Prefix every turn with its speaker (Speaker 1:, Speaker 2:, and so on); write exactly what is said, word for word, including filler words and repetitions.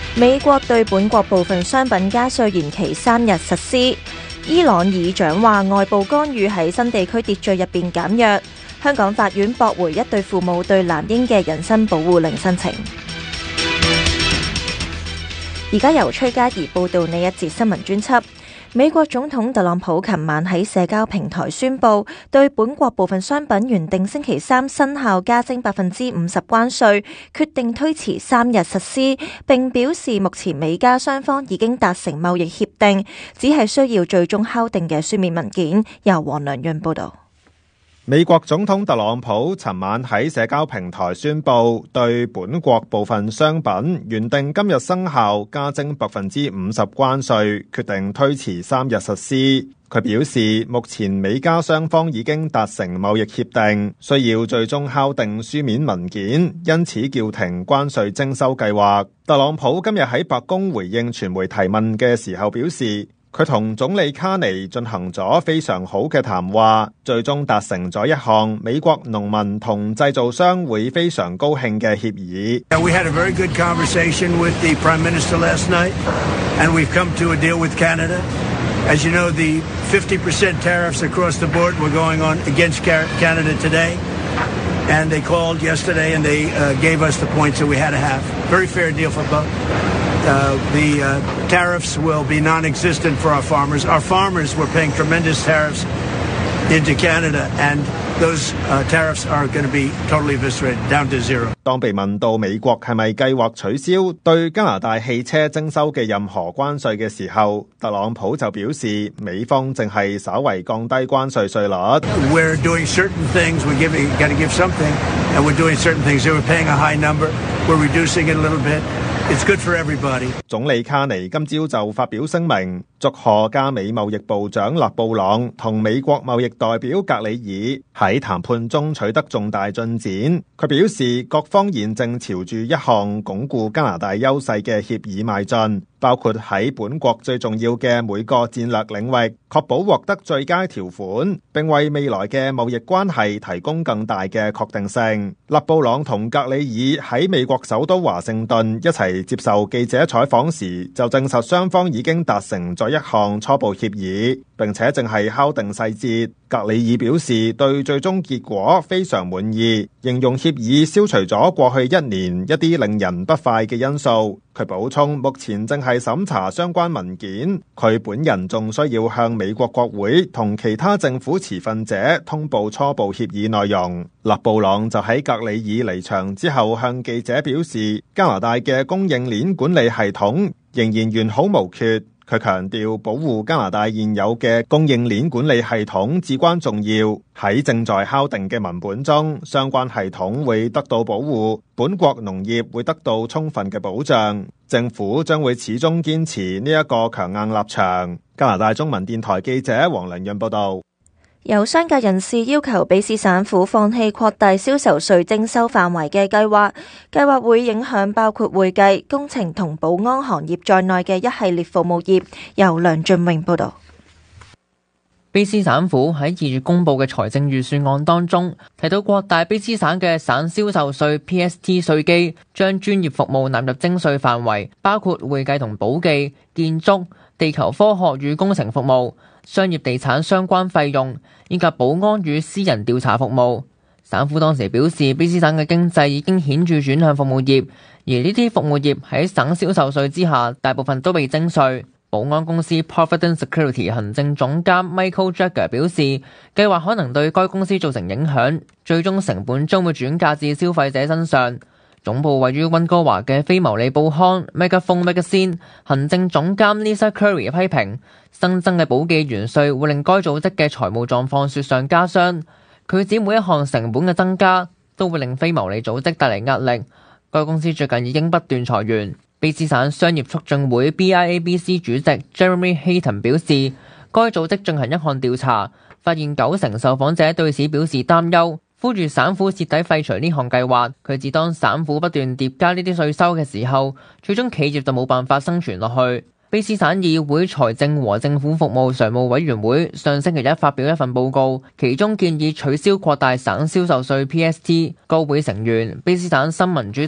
Speaker 1: 美國對本國部分商品加稅延期三日實施。伊朗議長話外部干預喺新地區秩序入邊減弱。香港法院駁回一對父母對男嬰嘅人身保護令申請。而家由崔嘉怡報道呢一節新聞專輯。美國總統特朗普琴晚喺社交平台宣布，對本國部分商品原定星期三生效加徵百分之五十關稅，決定推遲三日實施，並表示目前美加雙方已經達成貿易協定，只係需要最終敲定嘅書面文件。由黃良潤報道。
Speaker 2: 美國總統特朗普尋晚喺社交平台宣布，對本國部分商品原定今日生效加徵百分之五十關稅，決定推遲三日實施。佢表示，目前美加雙方已經達成貿易協定，需要最終敲定書面文件，因此叫停關稅徵收計劃。特朗普今日喺白宮回應傳媒提問嘅時候表示，佢同總理卡尼進行咗非常好嘅談話，最終達成咗一項美國農民同製造商會非常高興嘅協議。
Speaker 3: We had a very good conversation with the Prime Minister last night, and we've come to a deal with Canada. As you know, the fifty percent tariffs across the board were going on against Canada today, and they called yesterday and they uh, gave us the points that we had to have. Very fair deal for both. Uh, the uh, tariffs will be non-existent for our farmers. Our farmers were paying tremendous tariffs into Canada, and those uh, tariffs are going to be totally eviscerated, down to zero.
Speaker 2: 當被問到美國係咪計劃取消對加拿大汽車徵收嘅任何關稅嘅時候，特朗普就表示美方淨係稍為降低關稅稅率。
Speaker 3: We're doing certain things. We're giving, got to give something, and we're doing certain things. So we're paying a high number. We're reducing it a little bit. It's good for everybody.
Speaker 2: 總理卡尼今朝就發表聲明，祝賀加美貿易部長勒布朗同美國貿易代表格里爾喺談判中取得重大進展。佢表示，各方現正朝住一項鞏固加拿大優勢嘅協議邁進，包括喺本國最重要嘅每個戰略領域確保獲得最佳條款，並為未來嘅貿易關係提供更大嘅確定性。勒布朗同格里爾喺美國首都華盛頓一齊接受記者採訪時，就證實雙方已經達成咗一項初步協議，並且正係敲定細節。格里爾表示對最終結果非常滿意，形容協議消除咗過去一年一啲令人不快嘅因素。佢補充，目前正係審查相關文件，佢本人仲需要向美國國會同其他政府持份者通報初步協議內容。勒布朗就喺格里爾離場之後向記者表示，加拿大嘅供應鏈管理系統仍然完好無缺。佢強調保護加拿大現有嘅供應鏈管理系統至關重要，喺正在敲定嘅文本中，相關系統會得到保護，本國農業會得到充分嘅保障。政府將會始終堅持呢一個強硬立場。加拿大中文電台記者黃良潤報道。
Speaker 1: 有商界人士要求卑詩省府放棄擴大銷售稅徵收範圍嘅計劃，計劃會影響包括會計、工程同保安行業在內嘅一系列服務業。由梁俊榮報道。
Speaker 4: 卑詩省府喺二月公布嘅財政預算案當中提到，擴大卑詩省嘅省銷售稅 P S T 稅基，將專業服務納入徵稅範圍，包括會計同保技、建築、地球科學與工程服務、商業地產相關費用以及保安與私人調查服務。省府當時表示，卑詩省嘅經濟已經顯著轉向服務業，而呢啲服務業喺省銷售稅之下，大部分都被徵稅。保安公司 Provident Security 行政總監 Michael Jagger 表示，計劃可能對該公司造成影響，最終成本將會轉嫁至消費者身上。總部位於溫哥華嘅非牟利報刊 Megaphone Magazine 行政總監 Lisa Curry 批評，新增嘅保技元稅會令該組織嘅財務狀況雪上加霜。佢指每一項成本嘅增加都會令非牟利組織帶嚟壓力。該公司最近已經不斷裁員。卑詩省商業促進會 B I A B C 主席 Jeremy Hayton 表示，該組織進行一項調查，發現九成受訪者對此表示擔憂，呼籲省府徹底廢除呢項計劃。佢指當省府不斷疊加呢啲稅收嘅時候，最終企業就冇辦法生存落去。卑詩省議會財政和政府服務常務委員會上星期一發表一份報告，其中建議取消擴大省銷售稅 P S T。該會成員卑詩省新民主